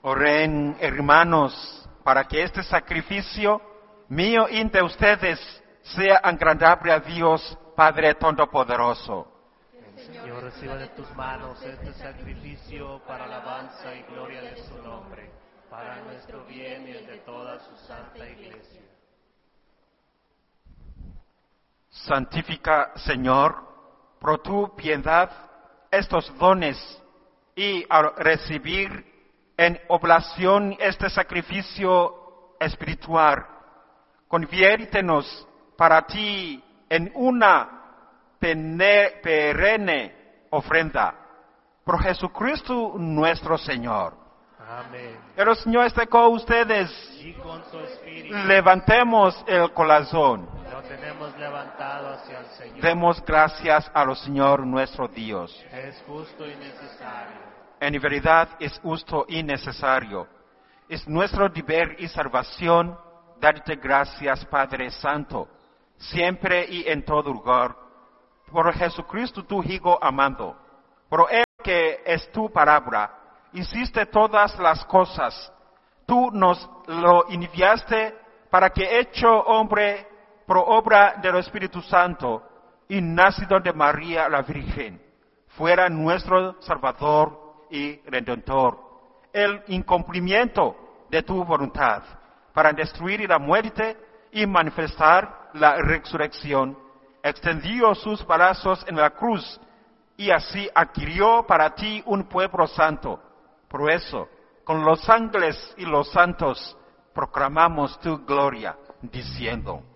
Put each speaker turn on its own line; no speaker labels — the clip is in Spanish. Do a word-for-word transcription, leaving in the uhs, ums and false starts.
Oren, hermanos, para que este sacrificio mío y de ustedes sea agradable a Dios, Padre Todopoderoso.
El Señor reciba de tus manos este sacrificio para alabanza y gloria de su nombre, para nuestro bien y el de toda su santa Iglesia.
Santifica, Señor, por tu piedad, estos dones, y al recibir en oblación este sacrificio espiritual, conviértenos para ti en una perenne ofrenda. Por Jesucristo nuestro Señor.
Amén.
El Señor esté con ustedes.
Y con su espíritu.
Levantemos el corazón.
Lo tenemos levantado hacia el Señor.
Demos gracias al Señor nuestro Dios.
Es justo y necesario.
En verdad es justo y necesario. Es nuestro deber y salvación darte gracias, Padre Santo, siempre y en todo lugar, por Jesucristo tu Hijo amado, por Él que es tu palabra, hiciste todas las cosas. Tú nos lo enviaste para que, hecho hombre por obra del Espíritu Santo y nacido de María la Virgen, fuera nuestro Salvador y Redentor, el incumplimiento de tu voluntad, para destruir la muerte y manifestar la resurrección, extendió sus brazos en la cruz y así adquirió para ti un pueblo santo. Por eso, con los ángeles y los santos, proclamamos tu gloria, diciendo: